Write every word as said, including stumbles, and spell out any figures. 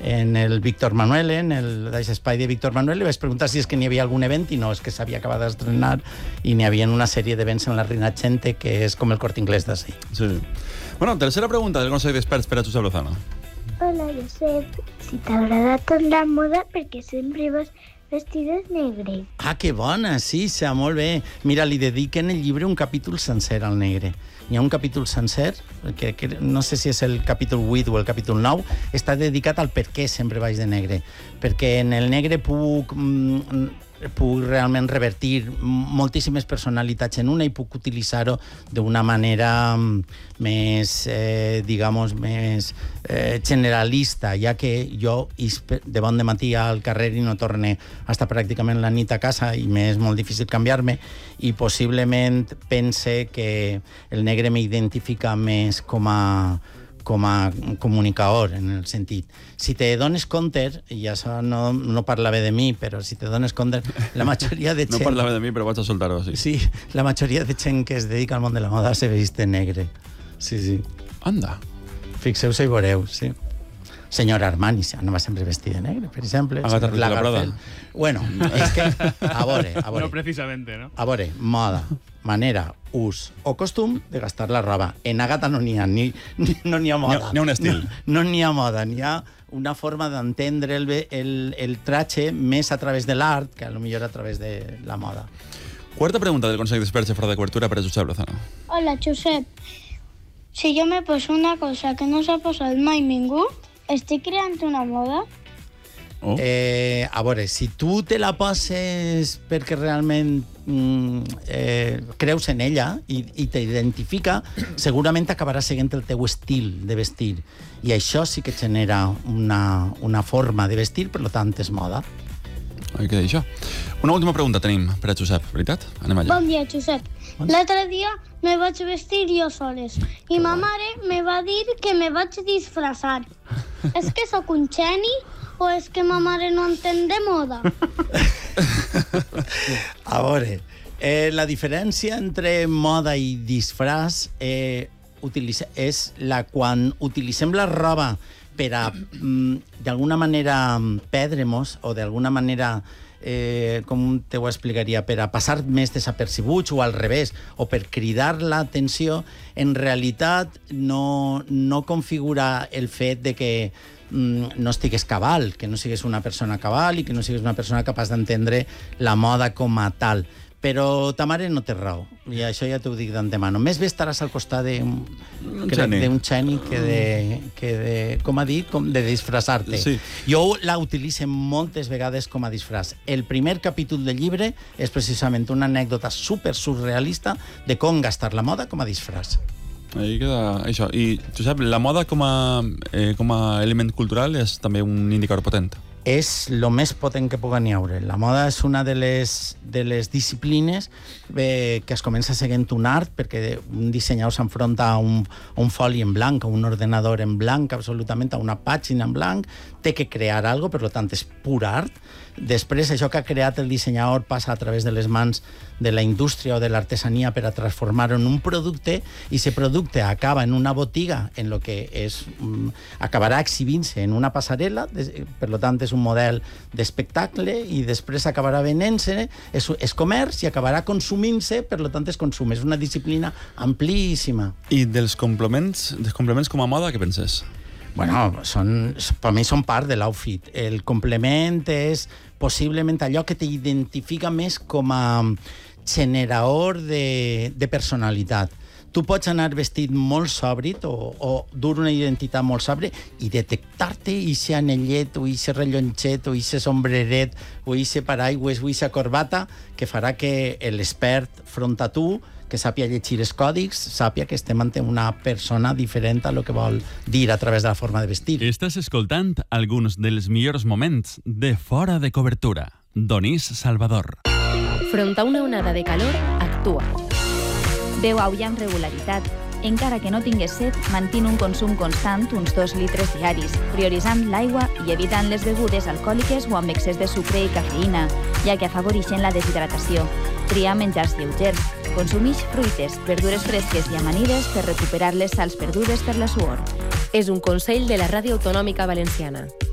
en el Víctor Manuel, en el espai de Víctor Manuel, li vaig preguntar si és que n'hi havia algun event i no, és que s'havia acabat d'estrenar i n'hi havia una sèrie d'events en la Rinascente que és com el Corte Inglés d'ací. Sí. Bueno, tercera pregunta del Consell d'Experts per a Josep Lozano. Hola, Josep. Si t'agrada tot la moda, perquè sempre vas vestides negre. Ah, que bona, sí, sí, molt bé. Mira, li dediquen el llibre un capítol sencer al negre. Hi ha un capítol sencer, que, que no sé si és el capítol vuit o el capítol nou, està dedicat al per què sempre vaig de negre. Perquè en el negre puc, mm, puc realment revertir moltíssimes personalitats en una i puc utilitzar-ho d'una manera més, eh, digamos, més eh, generalista, ja que jo de bon de matí al carrer i no torne hasta pràcticament la nit a casa i m'és molt difícil canviar-me i possiblement pense que el negre m'identifica més com a com a comunicador, en el sentit. Si te dones compte, i això no, no parlava de mi, però si te dones compte, la majoria de gent... No parlava de mi, però vaig a soltar-ho, sí. Sí, la majoria de gent que es dedica al món de la moda se veste negre. Sí, sí. Anda. Fixeu-se i veureu, sí. Senyora Armani anava sempre vestit de negre, per exemple. Agatha Ruiz de la Prada. Bueno, és que, a veure, a veure. No precisamente, ¿no? A veure, moda, manera, ús o costum de gastar la roba. En Agatha no n'hi ha, ni, ni, no n'hi ha moda. N'hi ha un estil. No n'hi no ha moda, n'hi ha una forma d'entendre el, el, el traje més a través de l'art que a lo millor a través de la moda. Quarta pregunta del Consell d'Experts de Fora de Cobertura per a Josep Lozano. Hola, Josep. Si jo me poso una cosa que no s'ha posat mai ningú, estic creant una moda? Oh. Eh, a veure, si tu te la poses perquè realment mm, eh, creus en ella i, i t'identifica, segurament acabaràs seguint el teu estil de vestir. I això sí que genera una, una forma de vestir, per tant és moda. Ahí queda això. Una última pregunta tenim per a Josep, veritat? Anem allà. Bon dia, Josep. L'altre dia me vaig vestir jo soles i ma mare me va dir que me vaig disfressar. És que sóc un geni o és que ma mare no entén de moda? A veure, eh, la diferència entre moda i disfraç eh, utilitza, és la quan utilitzem la roba per a, mm, d'alguna manera, perdre-nos o d'alguna manera, eh, com te ho explicaria, per a passar més desapercibuts o al revés, o per cridar l'atenció, en realitat no, no configura el fet de que mm, no estigues cabal, que no sigues una persona cabal i que no sigues una persona capaç d'entendre la moda com a tal. Però ta mare no té raó, i això ja t'ho dic d'antemano. Més bé estaràs al costat d'un geni que de, que de, com ha dit, com de disfressar-te. Sí. Jo la utilitzo moltes vegades com a disfraç. El primer capítol del llibre és precisament una anècdota super surrealista de com gastar la moda com a disfraç. Ahí queda això. I, Josep, la moda com a, eh, com a element cultural és també un indicador potent. És el més potent que pugui haure. La moda és una de les, de les disciplines eh, que es comença seguint un art, perquè un dissenyador s'enfronta a un, a un foli en blanc, a un ordenador en blanc, absolutament, a una pàgina en blanc, té que crear alguna cosa, per tant, és pur art. Després, això que ha creat el dissenyador passa a través de les mans de la indústria o de l'artesania per a transformar-ho en un producte, i aquest producte acaba en una botiga, en lo que és, um, acabarà exhibint-se en una passarel·la, per tant, és un model d'espectacle, i després acabarà venent-se, és, és comerç, i acabarà consumint-se, per tant, és consum. És una disciplina amplíssima. I dels complements, dels complements com a moda, què penses? Bueno, són, per mi són part de l'outfit. El complement és possiblement allò que t'identifica més com a generador de, de personalitat. Tu pots anar vestit molt sòbrit o, o dur una identitat molt sòbria i detectar-te ixe anellet o ixe rellonxet o ixe sombreret o ixe paraigües o ixa corbata que farà que l'expert front a tu, que sàpia llegir els còdics, sàpia que estem ante una persona diferent a lo que vol dir a través de la forma de vestir. Estàs escoltant alguns dels millors moments de Fora de Cobertura. Donís Salvador. Front a una onada de calor, actua. Beu aigua amb regularitat. Encara que no tingues set, mantén un consum constant, uns dos litres diaris, prioritzant l'aigua i evitant les begudes alcohòliques o amb excés de sucre i cafeïna, ja que afavoreixen la deshidratació. Tria menjars lleugers. Consumix fruites, verdures fresques i amanides per recuperar les sals perdudes per la suor. És un consell de la Ràdio Autonòmica Valenciana.